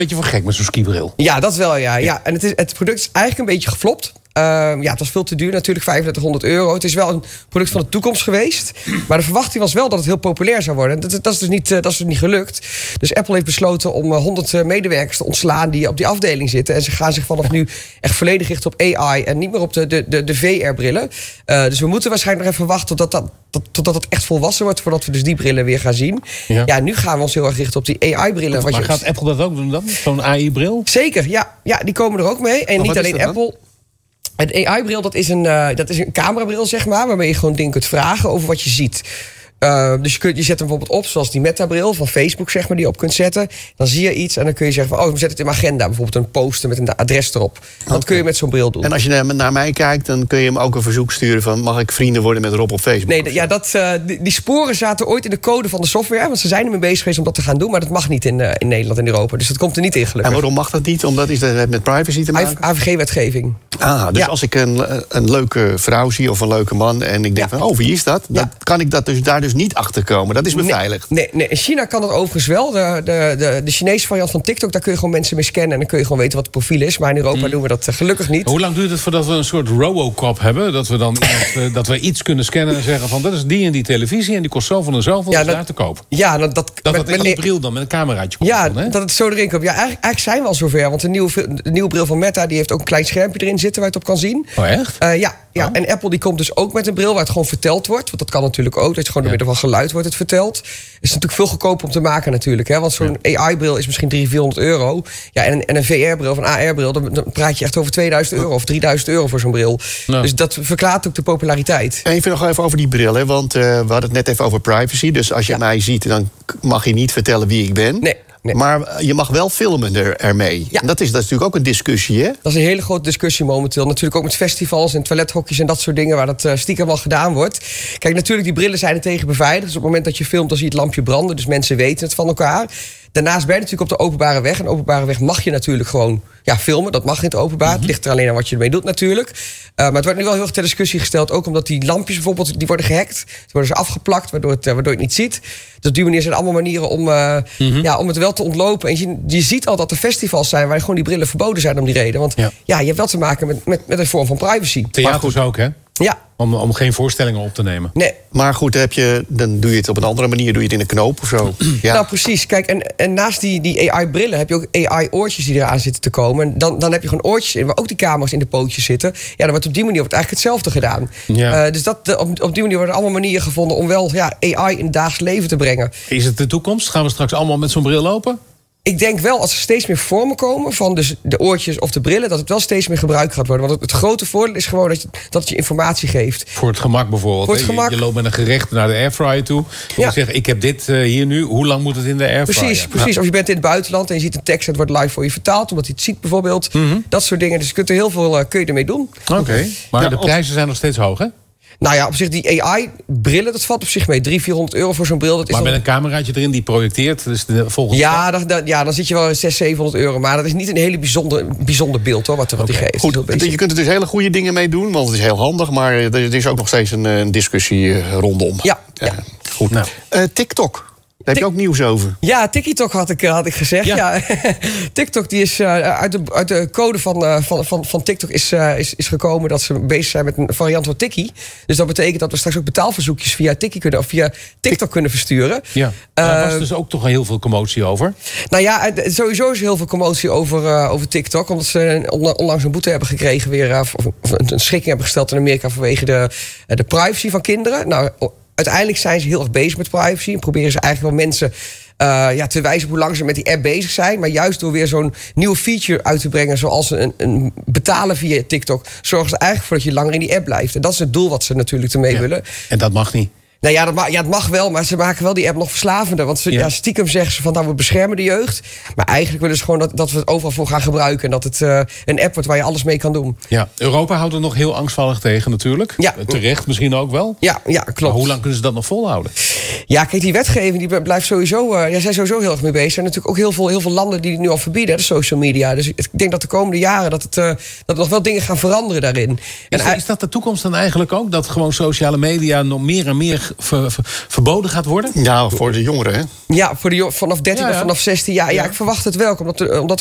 Beetje van gek met zo'n skibril. Ja, dat wel, ja. En het product is eigenlijk een beetje geflopt. Het was veel te duur natuurlijk, €3500. Het is wel een product van de toekomst geweest. Maar de verwachting was wel dat het heel populair zou worden. Dat is dus niet gelukt. Dus Apple heeft besloten om 100 medewerkers te ontslaan die op die afdeling zitten. En ze gaan zich vanaf nu echt volledig richten op AI en niet meer op de VR-brillen. Dus we moeten waarschijnlijk nog even wachten totdat het echt volwassen wordt, voordat we dus die brillen weer gaan zien. Ja, nu gaan we ons heel erg richten op die AI-brillen. Maar gaat Apple dat ook doen dan? Zo'n AI-bril? Zeker, ja. Die komen er ook mee. En niet alleen Apple. Een AI-bril, dat is een camerabril, zeg maar, waarmee je gewoon dingen kunt vragen over wat je ziet. Dus je zet hem bijvoorbeeld op, zoals die Meta-bril van Facebook, zeg maar, die je op kunt zetten. Dan zie je iets en dan kun je zeggen van, zet het in mijn agenda. Bijvoorbeeld een poster met een adres erop. Dat kun je met zo'n bril doen. En als je naar mij kijkt, dan kun je hem ook een verzoek sturen van, mag ik vrienden worden met Rob op Facebook? Nee, die sporen zaten ooit in de code van de software. Want ze zijn ermee bezig geweest om dat te gaan doen. Maar dat mag niet in Nederland en Europa. Dus dat komt er niet in, gelukkig. En waarom mag dat niet? Omdat het met privacy te maken? AVG-wetgeving. Dus als ik een leuke vrouw zie of een leuke man en ik denk van, wie is dat? Dan kan ik daar dus niet achter komen. Dat is beveiligd. Nee, in China kan dat overigens wel. De Chinese variant van TikTok, daar kun je gewoon mensen mee scannen en dan kun je gewoon weten wat het profiel is. Maar in Europa doen we dat gelukkig niet. Hoe lang duurt het voordat we een soort Robocop hebben? Dat we dan dat we iets kunnen scannen en zeggen van, dat is die en die televisie en die kost zoveel en zoveel, is daar te koop. Ja, dat in die bril dan met een cameraatje komt. Ja, dat het zo erin komt. Ja, eigenlijk zijn we al zover. Want de nieuwe bril van Meta, die heeft ook een klein schermpje erin zitten waar je het op kan zien. Oh, echt? Ja. En Apple die komt dus ook met een bril waar het gewoon verteld wordt. Want dat kan natuurlijk ook. Dat je gewoon door middel van geluid wordt het verteld. Het is natuurlijk veel goedkoper om te maken natuurlijk. Hè? Want zo'n AI-bril is misschien €300-400. Ja, en een VR-bril of een AR-bril, dan praat je echt over €2000 of €3000 voor zo'n bril. Ja. Dus dat verklaart ook de populariteit. Even nog even over die bril, hè? Want we hadden het net even over privacy. Dus als je mij ziet, dan mag je niet vertellen wie ik ben. Nee. Maar je mag wel filmen ermee. Ja. Dat is natuurlijk ook een discussie, hè? Dat is een hele grote discussie momenteel. Natuurlijk ook met festivals en toilethokjes en dat soort dingen, waar dat stiekem wel gedaan wordt. Kijk, natuurlijk, die brillen zijn er tegen beveiligd. Dus op het moment dat je filmt, dan zie je het lampje branden. Dus mensen weten het van elkaar. Daarnaast ben je natuurlijk op de openbare weg. En openbare weg mag je natuurlijk gewoon filmen. Dat mag in het openbaar. Het ligt er alleen aan wat je ermee doet natuurlijk. Maar het wordt nu wel heel erg ter discussie gesteld. Ook omdat die lampjes bijvoorbeeld, die worden gehackt. Die worden ze afgeplakt, waardoor je het niet ziet. Dus op die manier zijn allemaal manieren om het wel te ontlopen. En je ziet al dat er festivals zijn waar gewoon die brillen verboden zijn om die reden. Want je hebt wel te maken met een vorm van privacy. Theaters ook, hè? Ja. Om geen voorstellingen op te nemen. Nee. Maar goed, dan doe je het op een andere manier. Doe je het in een knoop of zo. Ja. Nou, precies. Kijk, en naast die AI-brillen heb je ook AI-oortjes die eraan zitten te komen. En dan heb je gewoon oortjes in waar ook die camera's in de pootjes zitten. Ja, dan wordt op die manier eigenlijk hetzelfde gedaan. Ja. Dus op die manier worden allemaal manieren gevonden om wel AI in het dagelijks leven te brengen. Is het de toekomst? Gaan we straks allemaal met zo'n bril lopen? Ik denk wel, als er steeds meer vormen komen van dus de oortjes of de brillen, dat het wel steeds meer gebruikt gaat worden. Want het grote voordeel is gewoon dat het je informatie geeft. Voor het gemak bijvoorbeeld. Voor het gemak. Je loopt met een gerecht naar de airfryer toe. En je zegt, ik heb dit hier nu. Hoe lang moet het in de airfryer? Precies. Of je bent in het buitenland en je ziet een tekst en het wordt live voor je vertaald, omdat hij het ziet bijvoorbeeld. Dat soort dingen. Dus je kunt er heel veel kun je ermee doen. Oké. Maar de prijzen zijn nog steeds hoog, hè? Nou ja, op zich die AI-brillen, dat valt op zich mee. €300-400 voor zo'n bril. Dat is maar met een cameraatje erin die projecteert, dus de volgende... dan zit je wel €600-700. Maar dat is niet een hele bijzonder beeld, hoor, wat die geeft. Goed, je kunt er dus hele goede dingen mee doen, want het is heel handig. Maar er is ook nog steeds een discussie rondom. Ja. Goed. Nou. TikTok. Daar heb je ook nieuws over. Ja, TikTok had ik gezegd. Ja. TikTok die is uit de code van TikTok is gekomen dat ze bezig zijn met een variant van Tikkie. Dus dat betekent dat we straks ook betaalverzoekjes via TikTok kunnen versturen. Ja. Daar was dus ook toch heel veel commotie over. Nou ja, sowieso is er heel veel commotie over TikTok. Omdat ze onlangs een boete hebben gekregen weer. Of een schikking hebben gesteld in Amerika vanwege de privacy van kinderen. Nou, uiteindelijk zijn ze heel erg bezig met privacy en proberen ze eigenlijk wel mensen te wijzen hoe lang ze met die app bezig zijn. Maar juist door weer zo'n nieuwe feature uit te brengen, zoals een betalen via TikTok, zorgen ze eigenlijk voor dat je langer in die app blijft. En dat is het doel wat ze natuurlijk ermee willen. En dat mag niet. Nou ja, het mag wel, maar ze maken wel die app nog verslavender. Want stiekem zeggen ze van, we beschermen de jeugd. Maar eigenlijk willen ze gewoon dat we het overal voor gaan gebruiken. En dat het een app wordt waar je alles mee kan doen. Ja, Europa houdt er nog heel angstvallig tegen natuurlijk. Ja. Terecht misschien ook wel. Ja, klopt. Maar hoe lang kunnen ze dat nog volhouden? Ja, kijk, die wetgeving die blijft sowieso... zijn sowieso heel erg mee bezig. Er zijn natuurlijk ook heel veel landen die het nu al verbieden, de social media. Dus ik denk dat de komende jaren dat er nog wel dingen gaan veranderen daarin. Is dat de toekomst dan eigenlijk ook? Dat gewoon sociale media nog meer en meer verboden gaat worden? Ja, voor de jongeren, hè? Ja, voor vanaf 13 of vanaf 16 jaar. Ja, ik verwacht het wel. Omdat